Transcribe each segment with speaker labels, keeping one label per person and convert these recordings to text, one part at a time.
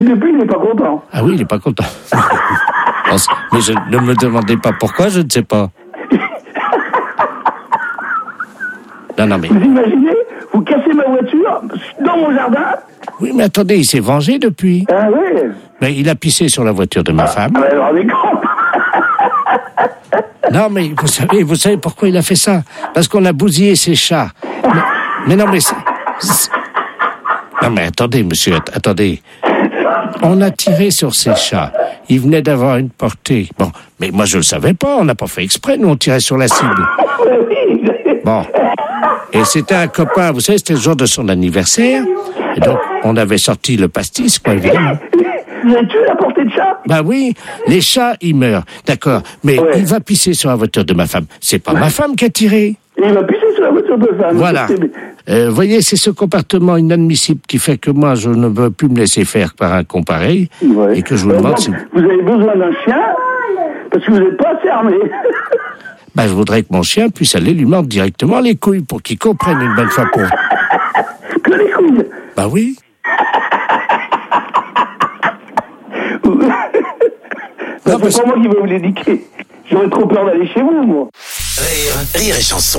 Speaker 1: Depuis, il n'est pas content.
Speaker 2: Ah oui, il n'est pas content. Mais ne me demandez pas pourquoi, je ne sais pas. Non, mais...
Speaker 1: Vous imaginez, vous cassez ma voiture dans mon jardin?
Speaker 2: Oui, mais attendez, il s'est vengé depuis.
Speaker 1: Ah oui.
Speaker 2: Mais il a pissé sur la voiture de ma femme.
Speaker 1: Ah, mais alors, mais con.
Speaker 2: Non, mais vous savez pourquoi il a fait ça? Parce qu'on a bousillé ses chats. Mais non, mais... Non, mais attendez, monsieur, attendez. On a tiré sur ses chats. Il venait d'avoir une portée. Bon, mais moi, je le savais pas. On n'a pas fait exprès. Nous, on tirait sur la cible. Bon. Et c'était un copain. Vous savez, c'était le jour de son anniversaire. Et donc, on avait sorti le pastis, quoi, évidemment.
Speaker 1: Vous avez tué la portée de chat?
Speaker 2: Ben oui, les chats, ils meurent. D'accord. Mais il va pisser sur la voiture de ma femme. C'est pas ma femme qui a tiré.
Speaker 1: Il va pisser sur la voiture de femme.
Speaker 2: Voilà. Voyez, c'est ce comportement inadmissible qui fait que moi, je ne veux plus me laisser faire par un con pareil. Ouais. Et que je vous demande si...
Speaker 1: Vous avez besoin d'un chien parce que vous n'êtes pas assez armé.
Speaker 2: Ben, je voudrais que mon chien puisse aller lui mordre directement les couilles pour qu'il comprenne une bonne fois pour...
Speaker 1: Que les couilles?
Speaker 2: Ben oui.
Speaker 1: C'est pas moi qui vais vous l'éduquer. J'aurais trop peur d'aller chez vous, moi.
Speaker 3: Rire et chanson.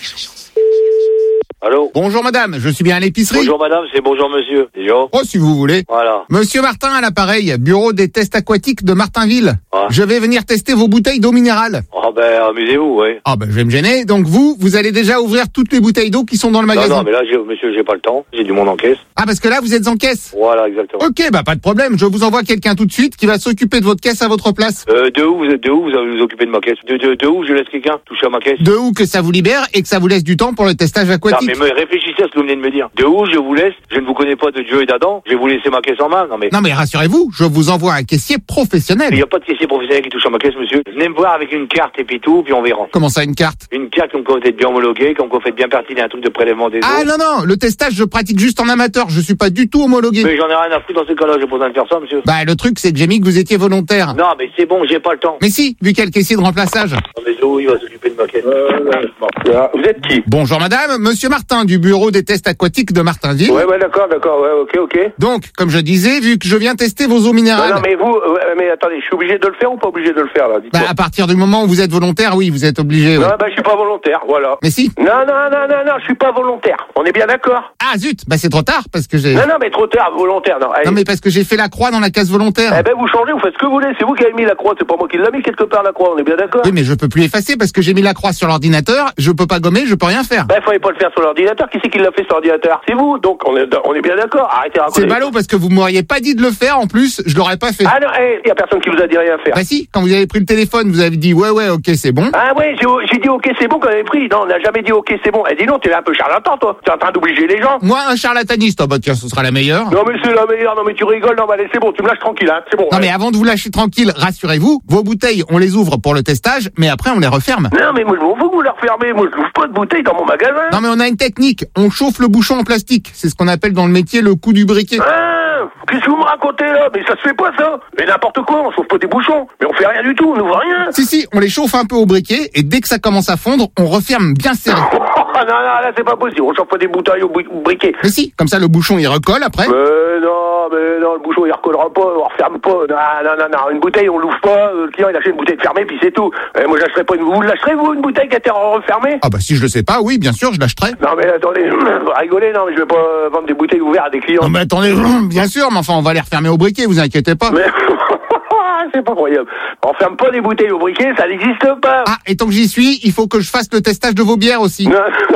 Speaker 4: Allô?
Speaker 5: Bonjour madame, je suis bien à l'épicerie.
Speaker 4: Bonjour madame, c'est bonjour monsieur. Déjà.
Speaker 5: Oh, si vous voulez.
Speaker 4: Voilà.
Speaker 5: Monsieur Martin à l'appareil, bureau des tests aquatiques de Martinville.
Speaker 4: Ouais.
Speaker 5: Je vais venir tester vos bouteilles d'eau minérale.
Speaker 4: Ah ben, amusez-vous, oui.
Speaker 5: Ah ben, je vais me gêner. Donc vous allez déjà ouvrir toutes les bouteilles d'eau qui sont dans le magasin.
Speaker 4: Non, mais là, monsieur, j'ai pas le temps. J'ai du monde en caisse.
Speaker 5: Ah, parce que là, vous êtes en caisse.
Speaker 4: Voilà, exactement.
Speaker 5: Ok, bah pas de problème. Je vous envoie quelqu'un tout de suite qui va s'occuper de votre caisse à votre place.
Speaker 4: De où vous allez vous occuper de ma caisse? De où je laisse quelqu'un toucher à ma caisse?
Speaker 5: De où que ça vous libère et que ça vous laisse du temps pour le testage aquatique.
Speaker 4: Non, mais réfléchissez à ce que vous venez de me dire. De où je vous laisse? Je ne vous connais pas de Dieu et d'Adam. Je vais vous laisser ma caisse en main. Non, mais
Speaker 5: rassurez-vous, je vous envoie un caissier professionnel.
Speaker 4: Il n'y a pas de caissier professionnel qui touche à ma caisse, monsieur. Venez me voir avec une carte et puis tout, puis on verra.
Speaker 5: Comment ça, une carte?
Speaker 4: Une carte comme quoi vous êtes bien homologué, comme quoi vous faites bien partie d'un truc de prélèvement des eaux.
Speaker 5: Ah non, le testage, je pratique juste en amateur. Je suis pas du tout homologué.
Speaker 4: Mais j'en ai rien à foutre dans ce cas-là. J'ai pas besoin de faire ça, monsieur.
Speaker 5: Bah, le truc, c'est que j'ai mis que vous étiez volontaire.
Speaker 4: Non, mais c'est bon, j'ai pas le temps.
Speaker 5: Mais si, vu qu'il y a le caissier de remplaçage.
Speaker 4: Non, mais où il va s'occuper de ma caisse? Vous êtes qui?
Speaker 5: Bonjour madame, monsieur Martin du bureau des tests aquatiques de Martinville.
Speaker 4: Ouais, d'accord, ouais, ok.
Speaker 5: Donc, comme je disais, vu que je viens tester vos eaux minérales.
Speaker 4: Non, mais mais attendez, je suis obligé de le faire ou pas obligé de le faire, là?
Speaker 5: Bah, à partir du moment où vous êtes volontaire, oui, vous êtes obligé.
Speaker 4: Non, bah, je suis pas volontaire, voilà.
Speaker 5: Mais si.
Speaker 4: Non, je suis pas volontaire. On est bien d'accord?
Speaker 5: Ah, zut, bah, c'est trop tard, parce que j'ai...
Speaker 4: Non, mais trop tard, volontaire, non. Allez.
Speaker 5: Non, mais parce que j'ai fait la croix dans la case volontaire.
Speaker 4: Eh ben, vous changez, vous faites ce que vous voulez. C'est vous qui avez mis la croix, c'est pas moi qui l'ai mis quelque part, la croix, on est bien d'accord?
Speaker 5: Oui, mais je peux plus effacer parce que j'ai mis la croix sur l'ordinateur, je peux pas gommer, je peux rien faire.
Speaker 4: Bah, fallait pas le faire sur l'ordinateur. Qui c'est qui l'a fait sur l'ordinateur? C'est vous, donc on est bien d'accord. Arrêtez de raconter.
Speaker 5: C'est ballot parce que vous m'auriez pas dit de le faire, en plus, je l'aurais pas fait.
Speaker 4: Ah non, y a personne qui vous a dit rien à faire.
Speaker 5: Bah si, quand vous avez pris le téléphone, vous avez dit ouais, ok, c'est bon.
Speaker 4: Ah ouais, j'ai dit ok, c'est bon quand on avait pris. Non, on n'a jamais dit ok, c'est bon. Eh, dis non, t'es un peu charlatan, toi. T'es en train d'obliger les gens.
Speaker 5: Moi, un charlataniste, oh bah tiens, ce sera la meilleure.
Speaker 4: Non, mais c'est la meilleure. Non, mais tu rigoles. Non, bah allez, c'est bon, tu me lâches tranquille, hein. C'est bon.
Speaker 5: Non, mais avant de vous lâcher tranquille, rassurez-vous, vos bouteilles, on les ouvre pour le testage, mais après, on les referme.
Speaker 4: Non, mais moi, je m'en fous que vous la refermez. Moi, je n'ouvre pas de bouteille dans mon magasin.
Speaker 5: Non, mais on a une technique. On chauffe le bouchon en plastique. C'est ce qu'on appelle dans le métier le coup du briquet.
Speaker 4: Ah, qu'est-ce que vous me racontez là? Mais ça se fait pas, ça. Mais n'importe quoi, on chauffe pas des bouchons. Mais on fait rien du tout, on n'ouvre rien.
Speaker 5: Si, on les chauffe un peu au briquet, et dès que ça commence à fondre, on referme bien serré.
Speaker 4: Non, là, c'est pas possible. On chauffe pas des bouteilles au briquet.
Speaker 5: Mais si, comme ça, le bouchon, il recolle après.
Speaker 4: Mais non, le bouchon, il recollera pas, on referme pas. Non. Une bouteille, on l'ouvre pas. Le client, il achète une bouteille fermée, puis c'est tout. Moi, j'achèterai pas vous lâcherez, vous, une bouteille qui a été refermée?
Speaker 5: Ah bah, si je le sais pas, oui, bien sûr, je l'achèterai.
Speaker 4: Non, mais attendez, rigolez, non, mais je vais pas vendre des bouteilles ouvertes à des clients.
Speaker 5: Non, mais attendez, bien sûr, mais enfin, on va les refermer au briquet, vous inquiétez pas.
Speaker 4: Mais... c'est pas croyable. On ferme pas des bouteilles au briquet, ça n'existe pas.
Speaker 5: Ah, et tant que j'y suis, il faut que je fasse le testage de vos bières aussi.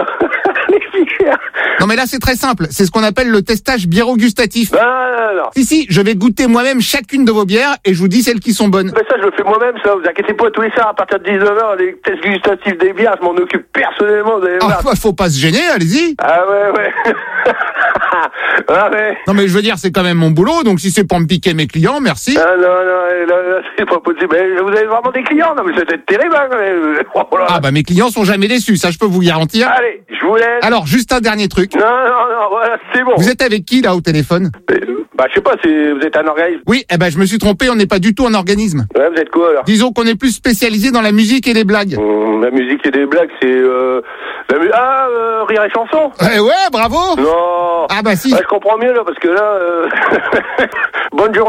Speaker 5: Non, mais là, c'est très simple. C'est ce qu'on appelle le testage biéro-gustatif.
Speaker 4: Non.
Speaker 5: Si, je vais goûter moi-même chacune de vos bières et je vous dis celles qui sont bonnes.
Speaker 4: Mais ça, je le fais moi-même, ça. Vous inquiétez pas, tous les soirs, à partir de 19h, les tests gustatifs des bières, je m'en occupe personnellement, vous allez voir.
Speaker 5: Ah, faut pas se gêner, allez-y.
Speaker 4: Ah ouais. Ah ouais.
Speaker 5: Non, mais je veux dire, c'est quand même mon boulot, donc si c'est pour me piquer mes clients, merci.
Speaker 4: Ah non, là, c'est pas possible. Mais vous avez vraiment des clients? Non, mais c'est terrible, hein. Oh là.
Speaker 5: Ah bah, mes clients sont jamais déçus, ça je peux vous garantir.
Speaker 4: Allez, je vous laisse.
Speaker 5: Alors, juste un dernier truc.
Speaker 4: Non, voilà, c'est bon.
Speaker 5: Vous êtes avec qui, là, au téléphone?
Speaker 4: Bah, je sais pas, vous êtes un organisme.
Speaker 5: Oui, je me suis trompé, on n'est pas du tout un organisme.
Speaker 4: Ouais, vous êtes quoi, alors?
Speaker 5: Disons qu'on est plus spécialisé dans la musique et les blagues.
Speaker 4: La musique et des blagues, c'est... Rire et chanson.
Speaker 5: Ouais, bravo.
Speaker 4: Non.
Speaker 5: Ah bah si.
Speaker 4: Je comprends mieux, là, parce que là... Bonne journée.